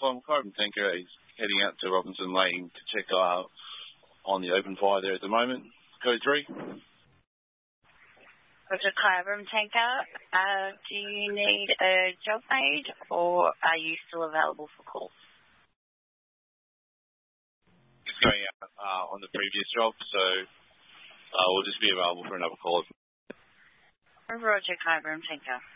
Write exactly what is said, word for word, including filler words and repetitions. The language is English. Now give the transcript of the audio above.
Alpha. I'm Carbon Tanker. He's heading out to Robinson Lane to check uh, on the open fire there at the moment. Code three. Roger, Carbon Tanker. Uh, do you need a job made or are you still available for calls? It's going out uh, on the previous job, so uh, we'll just be available for another call. Roger, Carbon Tanker.